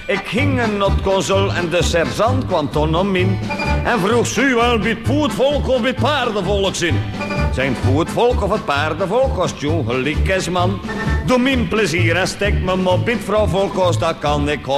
Ik ging in het consul en de sergeant kwam toen om in en vroeg ze wel bij het voetvolk of bij het paardenvolk zijn. Zijn het voetvolk of het paardenvolk kost je gelijk als man. Doe mijn plezier en stek me op bij het vrouwvolk, dat kan ik